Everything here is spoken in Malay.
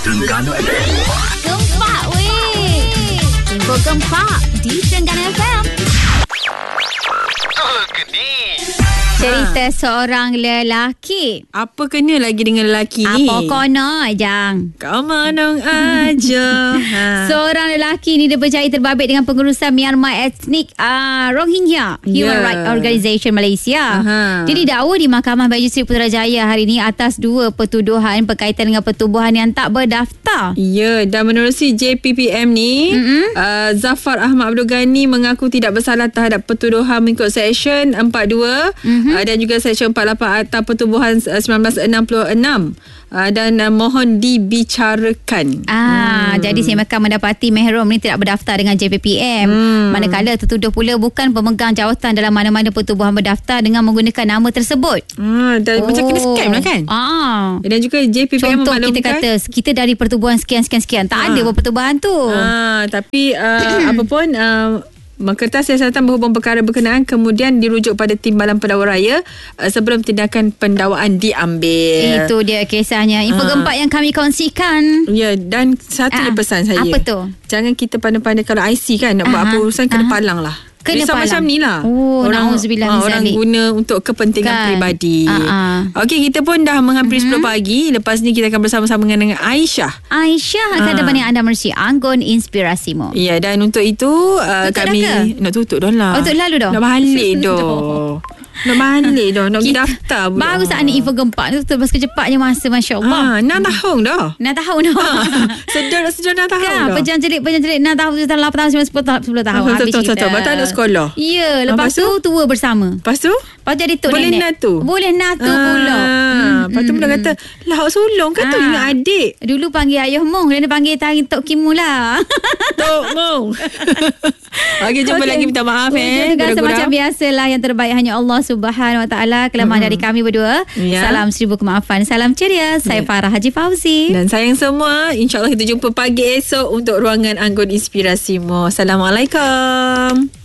Terengganu FM. Gempak weh. Info gempak di Terengganu FM. Cerita seorang lelaki. Apa kena lagi dengan lelaki ni? Apa kono Jang? Kau manong aja. Seorang lelaki ni dia berjaya terbabit dengan pengurusan Myanmar Ethnic Rohingya Human Rights Organisation Malaysia. Dia didakwa di Mahkamah Magistrate Putrajaya hari ini atas 2 pertuduhan berkaitan dengan pertubuhan yang tak berdaftar. Ya, dan menerusi JPPM ni, Zafar Ahmad Abdul Ghani mengaku tidak bersalah terhadap pertuduhan mengikut Seksyen 42 dan juga Seksyen 48 Akta Pertubuhan 1966. Dan mohon dibicarakan. Jadi saya akan mendapati Mehrom ni tidak berdaftar dengan JPPM. Manakala tertuduh pula bukan pemegang jawatan dalam mana-mana pertubuhan berdaftar dengan menggunakan nama tersebut. Dan macam kena scam lah kan? Dan juga JPPM contoh memaklumkan, kita kata kita dari pertubuhan sekian-sekian. Tak ada pertubuhan tu. Tapi apa pun, Kertas Siasatan Berhubung Perkara berkenaan kemudian dirujuk pada Timbalan Pendakwa Raya sebelum tindakan pendakwaan diambil. Itu dia kisahnya. Info gempak yang kami kongsikan. Ya, dan satu lagi pesan saya. Apa tu? Jangan kita pandai-pandai kalau IC kan nak buat apa urusan kena palang lah. Kena palang. Macam ni lah. Orang guna untuk kepentingan peribadi. Okey, kita pun dah menghampiri 10 pagi. Lepas ni kita akan bersama-sama dengan Aisyah. Aisyah akan temani anda menerusi Anggun Inspirasimu. Ya, dan untuk itu kami nak tutup dah lah. Tutup lalu dah. Nak balik dah. Nak balik dah. Nak daftar pula. Baru saat ni info gempak tu lepas kecepatnya masa, Masya Allah. 6 tahun dah. 6 tahun dah. Sedar 6 tahun dah. Pejam celik 6 tahun, 8 tahun, 10 tahun. Habis cerita. Betul nak sekolah. Ya, lepas tu tua bersama. Lepas tu? Lepas jadi tok boleh nenek. natu. Boleh natu pula. Lepas tu pula kata, lah awak sulung kan tu dengan adik. Dulu panggil ayah Mong, dan dia panggil Tok Kimu lah. Tok Mong. Okey, jumpa lagi, minta maaf Rasa macam biasalah, yang terbaik hanya Allah Subhanahu Wa Taala. Kelemahan dari kami berdua. Salam 1000 kemaafan. Salam ceria. Saya Farah Haji Fauzi. Dan sayang semua, InsyaAllah kita jumpa pagi esok untuk Ruangan Anggun Inspirasimu. Assalamualaikum.